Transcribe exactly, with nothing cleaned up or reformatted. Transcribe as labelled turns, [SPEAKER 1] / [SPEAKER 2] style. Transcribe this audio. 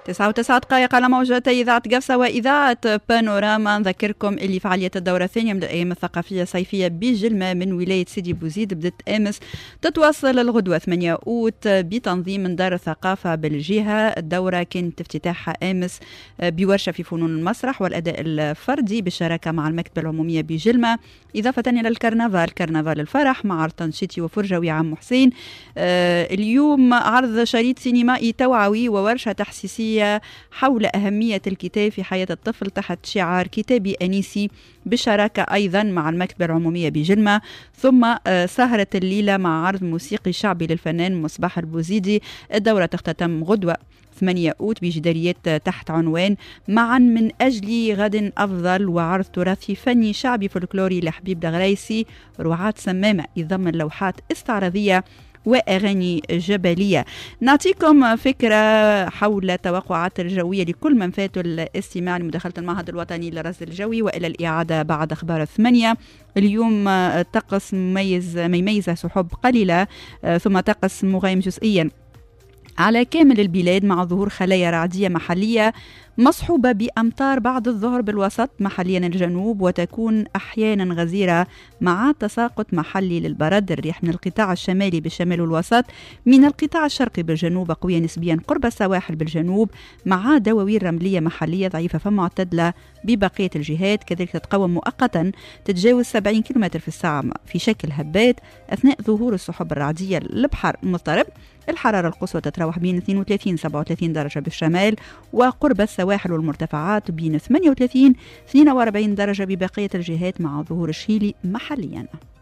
[SPEAKER 1] تسعة وتسعة دقائق على موجاتي إذاعة قفصة وإذاعة بانوراما. نذكركم اللي فعالية الدورة الثانية من الأيام الثقافية الصيفية بجلمة من ولاية سيدي بوزيد بدت أمس، تتواصل الغدوة ثمانية أوت بتنظيم من دار الثقافة بالجهة. الدورة كانت افتتاحها أمس بورشة في فنون المسرح والأداء الفردي بالشراكة مع المكتبة العمومية بجلمة، إضافة إلى الكرنفال، كرنفال الفرح مع عرض تنشيطي وفرجوي عم حسين. آه اليوم عرض شريط سينمائي توعوي وورشة تحسيسية حول أهمية الكتاب في حياة الطفل تحت شعار كتابي أنيسي بالشراكة أيضا مع المكتبة العمومية بجلمة. ثم آه سهرة الليلة مع عرض موسيقي شعبي للفنان مصباح البوزيدي. الدورة تختتم غدوة ثمانية أوت بجداريات تحت عنوان معا من أجل غد أفضل، وعرض تراثي فني شعبي فولكلوري لحبيب دغريسي، رعاة سمامة يضمن لوحات استعراضية وأغاني جبلية. نعطيكم فكرة حول التوقعات الجوية لكل من فاتوا الاستماع لمداخلة المعهد الوطني للرصد الجوي وإلى الإعادة بعد أخبار الثمانية. اليوم طقس مميز ميميزة سحب قليلة ثم طقس مغيم جزئيا على كامل البلاد مع ظهور خلايا رعدية محلية مصحوبة بأمطار بعد الظهر بالوسط محليا الجنوب، وتكون أحيانا غزيرة مع تساقط محلي للبرد. الريح من القطاع الشمالي بالشمال والوسط، من القطاع الشرقي بالجنوب قوية نسبيا قرب السواحل بالجنوب، مع دواوين رملية محلية ضعيفة فمعتدلة ببقية الجهات. كذلك تتقوم مؤقتا تتجاوز سبعين كيلومتر في الساعة في شكل هبات أثناء ظهور السحب الرعدية. البحر مضطرب، الحرارة القصوى تتراوح بين اثنين وثلاثين سبعة وثلاثين درجة بالشمال وقرب السواحل والمرتفعات بين ثمانية وثلاثين اثنين وأربعين درجة ببقية الجهات مع ظهور الشيلي محليا.